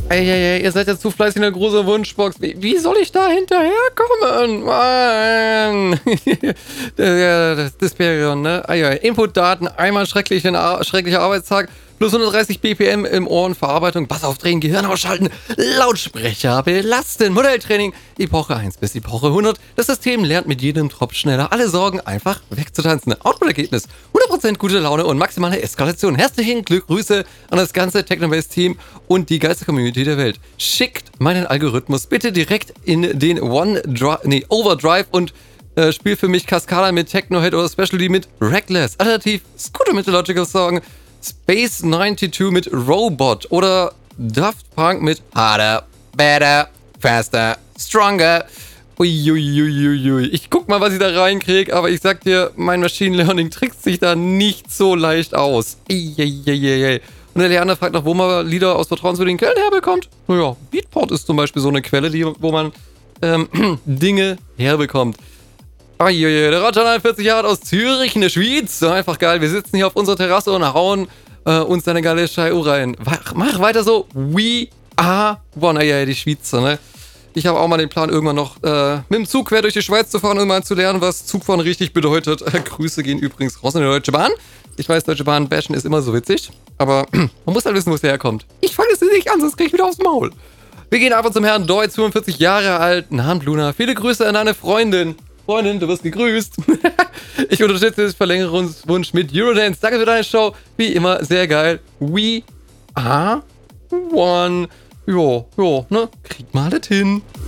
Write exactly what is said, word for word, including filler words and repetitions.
Ey, ey, ey, ihr seid ja zu fleißig in der großen Wunschbox. Wie, wie soll ich da hinterherkommen? Mann. Das Desperion, ne? Ah, ja. Inputdaten, einmal schrecklichen, schrecklicher Arbeitstag, plus hundertdreißig B P M im Ohren, Verarbeitung, Bass aufdrehen, Gehirn ausschalten, Lautsprecher belasten, Modelltraining, Epoche eins bis Epoche hundert. Das System lernt mit jedem Tropf schneller, alle Sorgen einfach wegzutanzen. Output-Ergebnis, hundert Prozent gute Laune und maximale Eskalation. Herzlichen Glückgrüße an das ganze Technobase-Team und die geilste Community der Welt. Schickt meinen Algorithmus bitte direkt in den One Dri- nee, Overdrive und äh, spiel für mich Cascada mit Technohead oder Specialty mit Reckless. Alternativ Scooter mit Logical Song, Space neunundneunzig mit Robot oder Daft Punk mit Harder, Better, Faster, Stronger. Uiuiuiui. Ich guck mal, was ich da reinkrieg, aber ich sag dir, mein Machine Learning trickst sich da nicht so leicht aus. Eieieiei. Und der Leander fragt noch, wo man Lieder aus vertrauenswürdigen Quellen herbekommt. Naja, Beatport ist zum Beispiel so eine Quelle, die, wo man ähm, Dinge herbekommt. Eieiei, der Roger, einundvierzig Jahre alt aus Zürich in der Schweiz. So einfach geil. Wir sitzen hier auf unserer Terrasse und hauen äh, uns deine geile Scheiße rein. Mach, mach weiter so. We are one. Eieiei, die Schweizer, ne? Ich habe auch mal den Plan, irgendwann noch äh, mit dem Zug quer durch die Schweiz zu fahren, um mal zu lernen, was Zugfahren richtig bedeutet. Äh, Grüße gehen übrigens raus in die Deutsche Bahn. Ich weiß, Deutsche Bahn bashen ist immer so witzig, aber man muss halt wissen, wo es herkommt. Ich fange es nicht an, sonst krieg ich wieder aufs Maul. Wir gehen einfach zum Herrn Deutz, fünfundvierzig Jahre alt, Namen Luna. Viele Grüße an deine Freundin. Freundin, du wirst gegrüßt. Ich unterstütze den Verlängerungswunsch mit Eurodance. Danke für deine Show. Wie immer, sehr geil. We are one. Jo, jo, ne? Kriegt mal das hin.